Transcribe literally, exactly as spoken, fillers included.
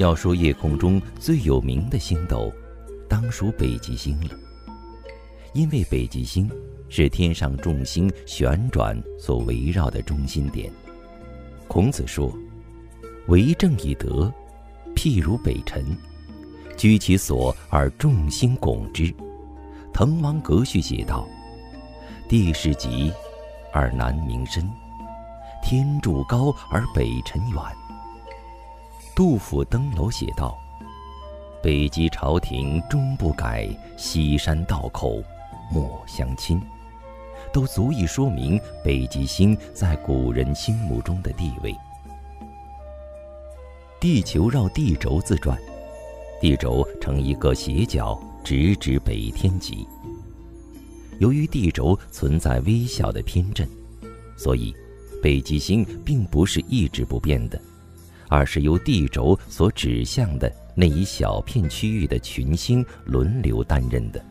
要说夜空中最有名的星斗，当属北极星了。因为北极星是天上众星旋转所围绕的中心点。孔子说：“为政以德，譬如北辰，居其所而众星拱之。”滕王阁序写道：“地势极而南溟深，天柱高而北辰远。”杜甫登楼写道：“北极朝廷终不改，西山道口莫相侵。”都足以说明北极星在古人心目中的地位。地球绕地轴自转，地轴呈一个斜角，直指北天极。由于地轴存在微小的偏振，所以北极星并不是一直不变的，而是由地轴所指向的那一小片区域的群星轮流担任的。